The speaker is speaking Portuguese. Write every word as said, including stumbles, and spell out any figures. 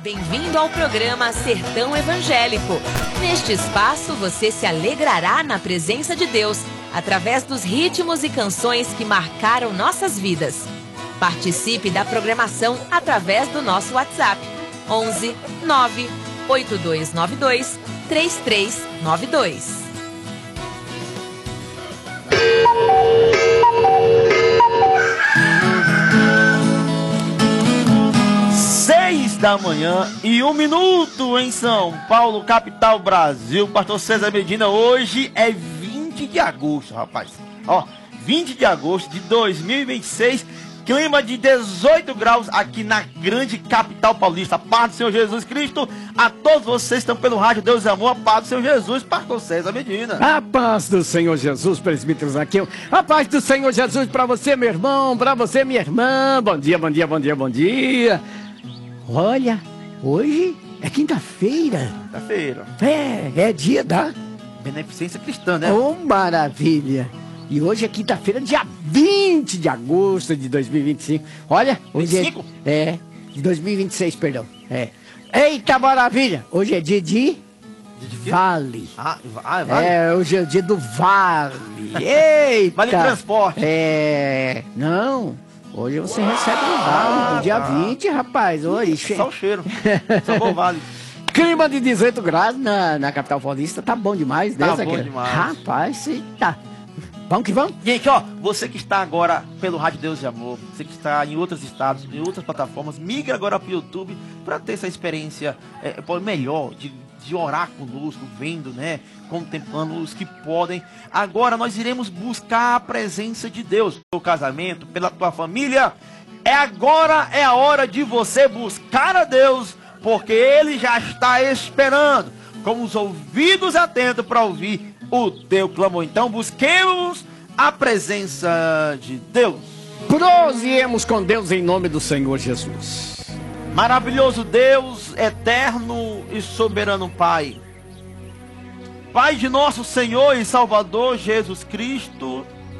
Bem-vindo ao programa Sertão Evangélico. Neste espaço você se alegrará na presença de Deus, através dos ritmos e canções que marcaram nossas vidas. Participe da programação através do nosso WhatsApp onze nove oito dois nove dois três três nove dois. Seis da manhã e um minuto em São Paulo, capital Brasil. Pastor César Medina, hoje é vinte de agosto, rapaz. Ó, vinte de agosto de dois mil e vinte e seis, clima de dezoito graus aqui na grande capital paulista. A paz do Senhor Jesus Cristo a todos vocês que estão pelo rádio Deus e Amor. A paz do Senhor Jesus, Pastor César Medina. A paz do Senhor Jesus, presbítero Zaqueu. A paz do Senhor Jesus para você, meu irmão, para você, minha irmã. Bom dia, bom dia, bom dia, bom dia. Olha, hoje é quinta-feira. Quinta-feira. É, é dia da beneficência cristã, né? Oh, maravilha. E hoje é quinta-feira, dia vinte de agosto de dois mil e vinte e cinco. Olha, hoje vinte e cinco? é... É, de dois mil e vinte e seis, perdão. É. Eita, maravilha. Hoje é dia de... Dia de quê? Vale. Ah, ah, vale. É, hoje é o dia do vale. Eita. Vale transporte. É, não... Hoje você recebe um vale no dia tá. vinte, rapaz. Oi, só o cheiro. Só bom vale. Clima de dezoito graus na, na capital paulista. Tá bom demais, Tá né, bom Zaqueu? demais. Rapaz, tá. Vamos que vamos? Gente, ó, você que está agora pelo Rádio Deus e Amor, você que está em outros estados, em outras plataformas, migra agora para o YouTube para ter essa experiência é, melhor de, de orar conosco, vendo, né, contemplando os que podem. Agora nós iremos buscar a presença de Deus pelo casamento, pela tua família. É agora, é a hora de você buscar a Deus, porque Ele já está esperando, com os ouvidos atentos para ouvir o teu clamor. Então busquemos a presença de Deus. Prosiemos com Deus em nome do Senhor Jesus. Maravilhoso Deus, eterno e soberano Pai, Pai de nosso Senhor e Salvador Jesus Cristo,